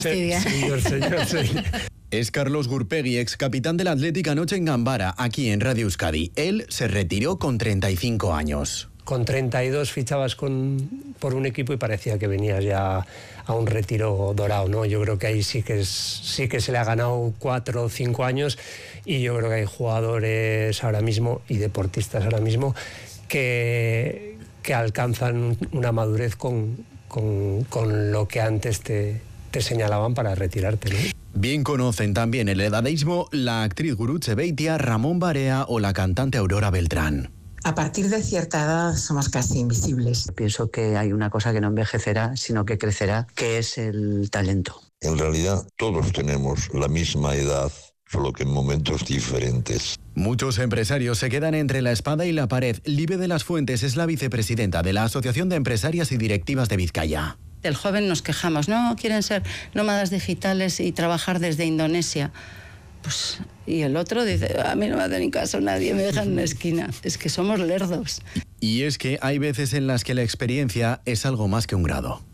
Estoy bien. Señor. Es Carlos Gurpegui, ex capitán del Athletic, anoche en Gambara, aquí en Radio Euskadi. Él se retiró con 35 años. Con 32 fichabas por un equipo y parecía que venías ya a un retiro dorado, ¿no? Yo creo que ahí sí que se le ha ganado 4 o 5 años, y yo creo que hay jugadores ahora mismo y deportistas ahora mismo que alcanzan una madurez con lo que antes te señalaban para retirarte, ¿no? Bien conocen también el edadismo la actriz Gurutze Beitia, Ramón Barea o la cantante Aurora Beltrán. A partir de cierta edad somos casi invisibles. Pienso que hay una cosa que no envejecerá, sino que crecerá, que es el talento. En realidad todos tenemos la misma edad, solo que en momentos diferentes. Muchos empresarios se quedan entre la espada y la pared. Libe de las Fuentes es la vicepresidenta de la Asociación de Empresarias y Directivas de Vizcaya. Del joven nos quejamos, no quieren ser nómadas digitales y trabajar desde Indonesia. Pues, y el otro dice, a mí no me hace ni caso nadie, me dejan en una esquina. Es que somos lerdos. Y es que hay veces en las que la experiencia es algo más que un grado.